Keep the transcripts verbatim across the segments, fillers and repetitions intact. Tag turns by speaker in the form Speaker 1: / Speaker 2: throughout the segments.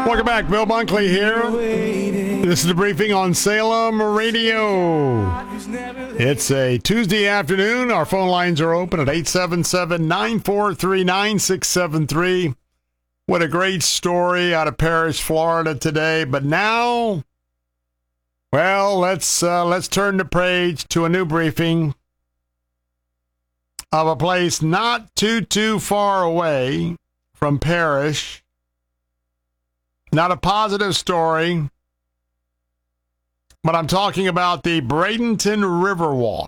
Speaker 1: Welcome back. Bill Bunkley here. This is the briefing on Salem Radio. It's a Tuesday afternoon. Our phone lines are open at eight seven seven, nine four three, nine six seven three. What a great story out of Parrish, Florida today. But now, well, let's uh, let's turn the page to a new briefing of a place not too, too far away from Parrish. Not a positive story, but I'm talking about the Bradenton Riverwalk.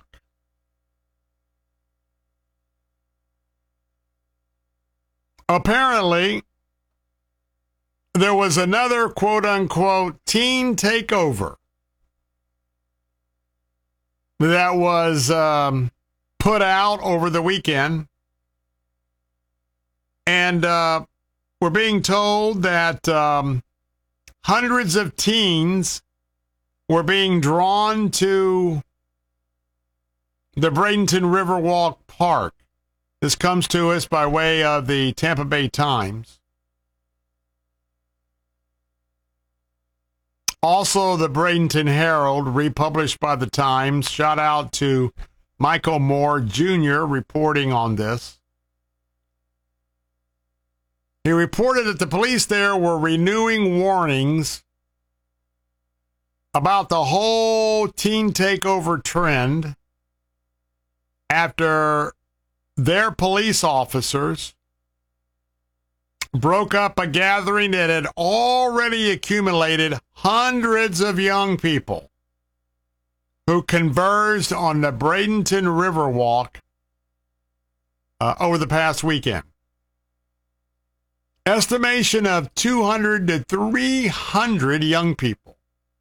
Speaker 1: Apparently, there was another quote-unquote teen takeover that was um, put out over the weekend, and uh, we're being told that um, hundreds of teens were being drawn to the Bradenton Riverwalk Park. This comes to us by way of the Tampa Bay Times. Also, the Bradenton Herald, republished by the Times. Shout out to Michael Moore Junior reporting on this. He reported that the police there were renewing warnings about the whole teen takeover trend after their police officers broke up a gathering that had already accumulated hundreds of young people who converged on the Bradenton Riverwalk uh, over the past weekend. Estimation of two hundred to three hundred young people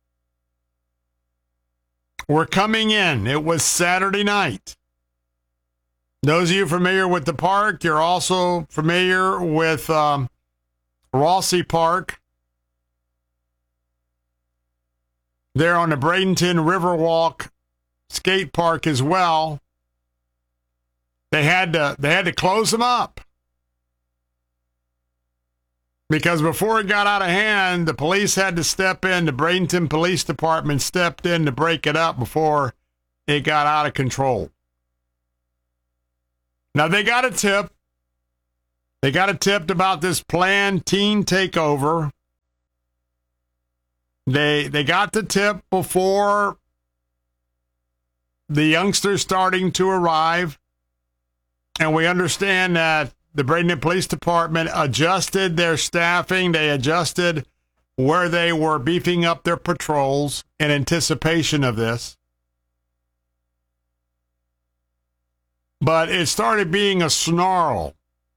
Speaker 1: were coming in. It was Saturday night. Those of you familiar with the park, you're also familiar with um, Rossi Park. There on the Bradenton Riverwalk skate park as well. They had to they had to close them up. Because before it got out of hand, the police had to step in. The Bradenton Police Department stepped in to break it up before it got out of control. Now, they got a tip. They got a tip about this planned teen takeover. They, they got the tip before the youngsters starting to arrive. And we understand that the Bradenton Police Department adjusted their staffing. They adjusted where they were beefing up their patrols in anticipation of this. But it started being a snarl.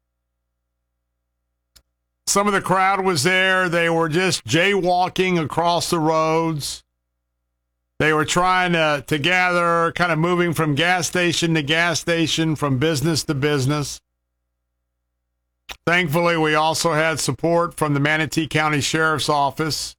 Speaker 1: Some of the crowd was there. They were just jaywalking across the roads. They were trying to, to gather, kind of moving from gas station to gas station, from business to business. Thankfully, we also had support from the Manatee County Sheriff's Office.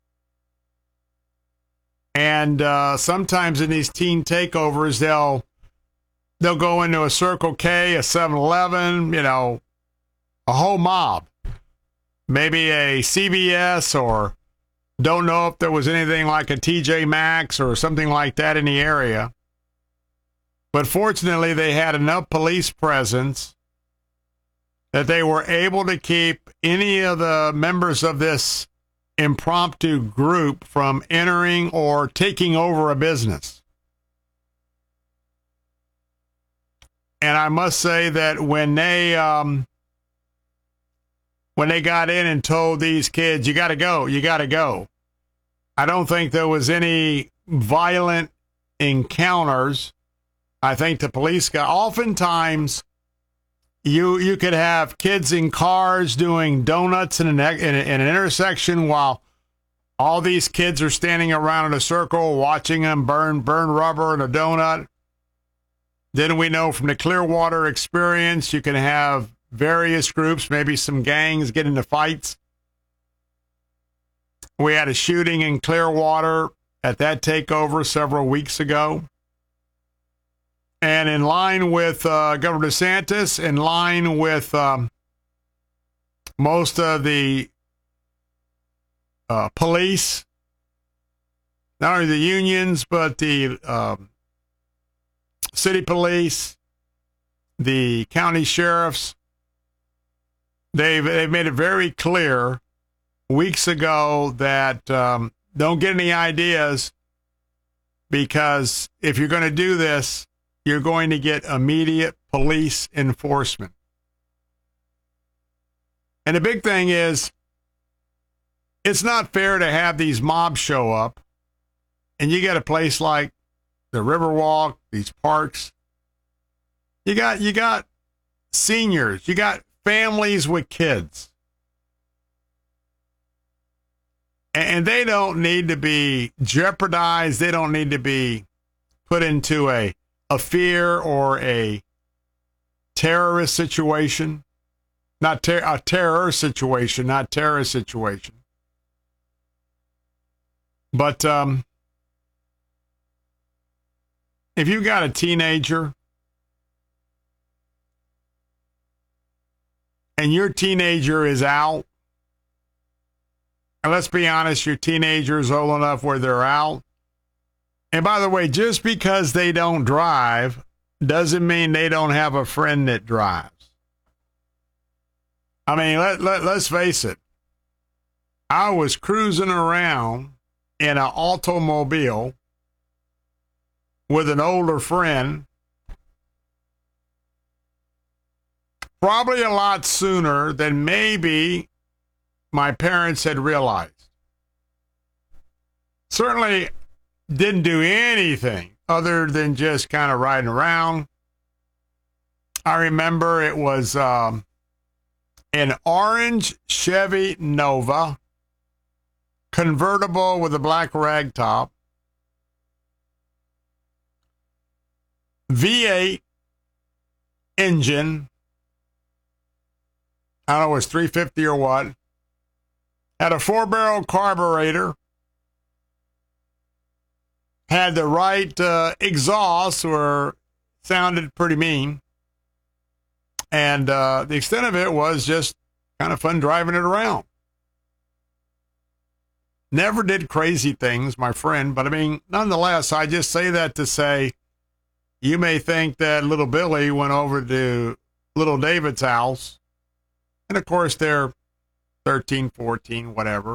Speaker 1: And uh, sometimes in these teen takeovers, they'll they'll go into a Circle K, a seven eleven, you know, a whole mob. Maybe a C V S, or don't know if there was anything like a T J Maxx or something like that in the area. But fortunately, they had enough police presence that they were able to keep any of the members of this impromptu group from entering or taking over a business. And I must say that when they um, when they got in and told these kids, you got to go, you got to go, I don't think there was any violent encounters. I think the police got, oftentimes, You you could have kids in cars doing donuts in an, in, a, in an intersection while all these kids are standing around in a circle watching them burn burn rubber in a donut. Then we know from the Clearwater experience, you can have various groups, maybe some gangs get into fights. We had a shooting in Clearwater at that takeover several weeks ago. And in line with uh, Governor DeSantis, in line with um, most of the uh, police, not only the unions, but the um, city police, the county sheriffs. They've, they've made it very clear weeks ago that um, don't get any ideas, because if you're going to do this, you're going to get immediate police enforcement. And the big thing is, it's not fair to have these mobs show up, and you get a place like the Riverwalk, these parks. You got you got seniors, you got families with kids. And they don't need to be jeopardized. They don't need to be put into a, a fear or a terrorist situation. Not ter- a terror situation, not terrorist situation. But um, if you've got a teenager and your teenager is out, and let's be honest, your teenager is old enough where they're out. And by the way, just because they don't drive doesn't mean they don't have a friend that drives. I mean, let, let, let's face it. I was cruising around in an automobile with an older friend probably a lot sooner than maybe my parents had realized. Certainly didn't do anything other than just kind of riding around. I remember it was um, an orange Chevy Nova, convertible with a black rag top, V eight engine. I don't know, it was three fifty or what. Had a four-barrel carburetor. Had the right uh, exhaust, or sounded pretty mean. And uh, the extent of it was just kind of fun driving it around. Never did crazy things, my friend, but I mean, nonetheless, I just say that to say, you may think that little Billy went over to little David's house, and of course they're thirteen, fourteen, whatever.